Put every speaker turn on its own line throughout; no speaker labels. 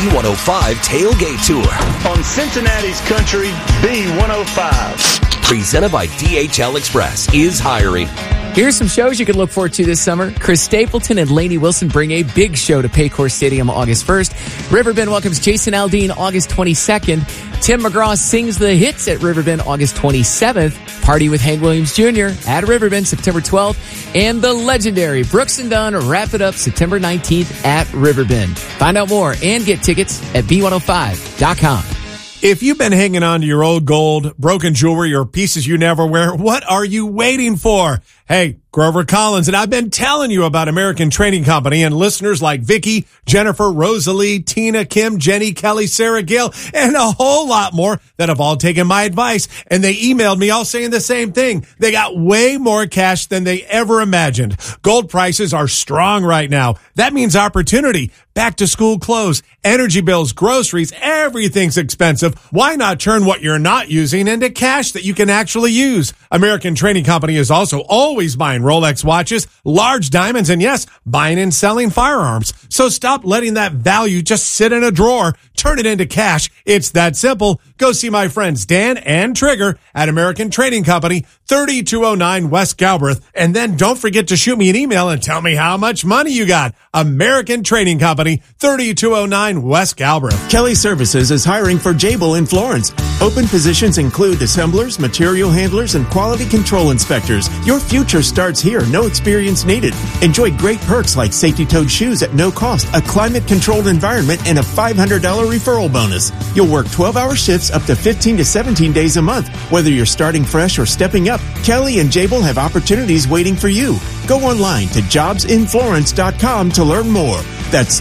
B105 Tailgate Tour
on Cincinnati's Country B105.
Presented by DHL Express is hiring.
Here's some shows you can look forward to this summer. Chris Stapleton and Lainey Wilson bring a big show to Paycor Stadium August 1st. Riverbend welcomes Jason Aldean August 22nd. Tim McGraw sings the hits at Riverbend August 27th. Party with Hank Williams Jr. at Riverbend September 12th. And the legendary Brooks and Dunn wrap it up September 19th at Riverbend. Find out more and get tickets at B105.com.
If you've been hanging on to your old gold, broken jewelry, or pieces you never wear, what are you waiting for? Hey, Grover Collins, and I've been telling you about American Trading Company and listeners like Vicky, Jennifer, Rosalie, Tina, Kim, Jenny, Kelly, Sarah, Gail, and a whole lot more that have all taken my advice. And they emailed me all saying the same thing. They got way more cash than they ever imagined. Gold prices are strong right now. That means opportunity. Back to school clothes, energy bills, groceries, everything's expensive. Why not turn what you're not using into cash that you can actually use? American Trading Company is also always buying Rolex watches, large diamonds, and yes, buying and selling firearms. So stop letting that value just sit in a drawer. Turn it into cash. It's that simple. Go see my friends Dan and Trigger at American Trading Company, 3209 West Galbraith. And then don't forget to shoot me an email and tell me how much money you got. American Trading Company, 3209 West Galbraith.
Kelly Services is hiring for Jabil in Florence. Open positions include assemblers, material handlers, and quality control inspectors. Your future starts here. No experience needed. Enjoy great perks like safety-toed shoes at no cost, a climate-controlled environment, and a $500 referral bonus. You'll work 12-hour shifts up to 15 to 17 days a month. Whether you're starting fresh or stepping up, Kelly and Jabil have opportunities waiting for you. Go online to jobsinflorence.com to learn more. That's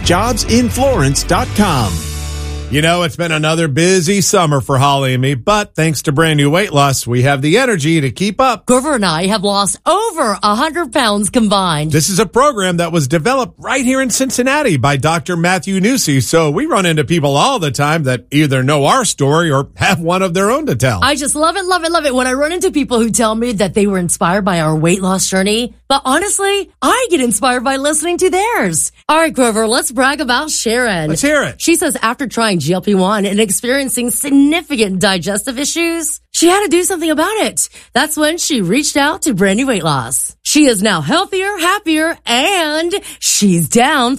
jobsinflorence.com.
You know, it's been another busy summer for Holly and me, but thanks to brand new weight loss, we have the energy to keep up.
Grover and I have lost over 100 pounds combined.
This is a program that was developed right here in Cincinnati by Dr. Matthew Newsey, so we run into people all the time that either know our story or have one of their own to tell.
I just love it, love it, love it when I run into people who tell me that they were inspired by our weight loss journey. But honestly, I get inspired by listening to theirs. All right, Grover, let's brag about Sharon.
Let's hear it.
She says after trying GLP-1 and experiencing significant digestive issues, she had to do something about it. That's when she reached out to Brand New Weight Loss. She is now healthier, happier, and she's down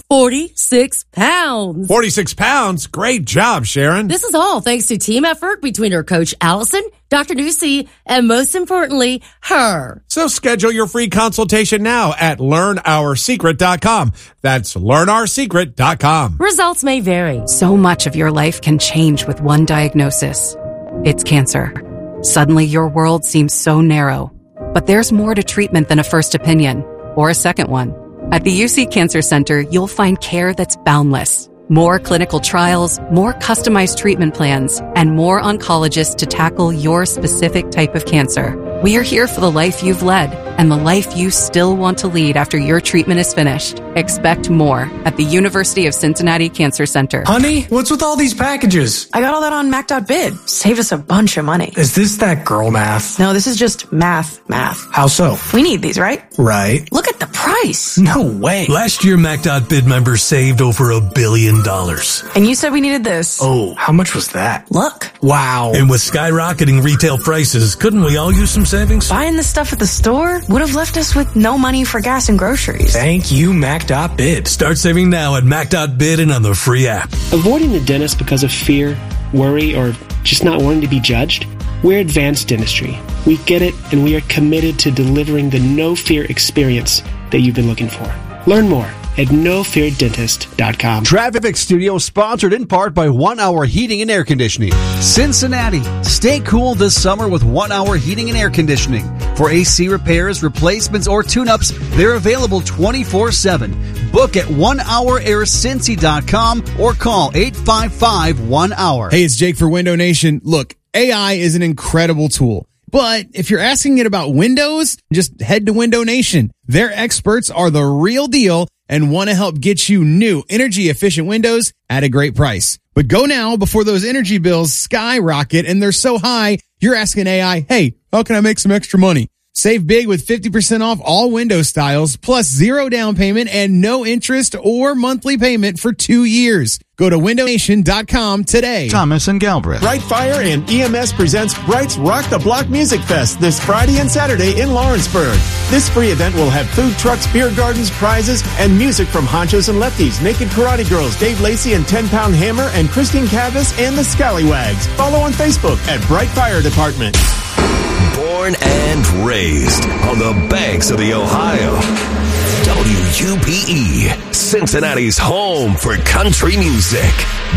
46 pounds.
46 pounds? Great job, Sharon.
This is all thanks to team effort between her coach, Allison, Dr. Newsey, and most importantly, her.
So schedule your free consultation now at learnoursecret.com. That's learnoursecret.com.
Results may vary.
So much of your life can change with one diagnosis. It's cancer. Suddenly your world seems so narrow. But there's more to treatment than a first opinion or a second one. At the UC Cancer Center, you'll find care that's boundless. More clinical trials, more customized treatment plans, and more oncologists to tackle your specific type of cancer. We are here for the life you've led and the life you still want to lead after your treatment is finished. Expect more at the University of Cincinnati Cancer Center.
Honey, what's with all these packages?
I got all that on Mac.bid. Saved us a bunch of money.
Is this that girl math?
No, this is just math.
How so?
We need these, right?
Right.
Look at the price.
No way.
Last year, Mac.bid members saved over $1 billion.
And you said we needed this.
Oh, how much was that?
Look.
Wow.
And with skyrocketing retail prices, couldn't we all use some savings?
Buying this stuff at the store would have left us with no money for gas and groceries.
Thank you, Mac.bid.
Start saving now at Mac.bid and on the free app.
Avoiding the dentist because of fear, worry, or just not wanting to be judged? We're Advanced Dentistry. We get it, and we are committed to delivering the no-fear experience that you've been looking for. Learn more at nofeardentist.com.
Traffic Studio sponsored in part by 1 Hour Heating and Air Conditioning. Cincinnati, stay cool this summer with 1 Hour Heating and Air Conditioning. For AC repairs, replacements, or tune-ups, they're available 24/7. Book at onehouraircincy.com or call 855-1HOUR.
Hey, it's Jake for Window Nation. Look, AI is an incredible tool. But if you're asking it about Windows, just head to Window Nation. Their experts are the real deal and want to help get you new energy-efficient windows at a great price. But go now before those energy bills skyrocket and they're so high, you're asking AI, hey, how can I make some extra money? Save big with 50% off all window styles, plus 0 down payment and no interest or monthly payment for 2 years. Go to windownation.com today.
Thomas and Galbraith.
Bright Fire and EMS presents Bright's Rock the Block Music Fest this Friday and Saturday in Lawrenceburg. This free event will have food trucks, beer gardens, prizes, and music from Honchos and Lefties, Naked Karate Girls, Dave Lacey and 10 Pound Hammer, and Christine Cavas and the Scallywags. Follow on Facebook at Bright Fire Department.
Born and raised on the banks of the Ohio. WUPE, Cincinnati's home for country music.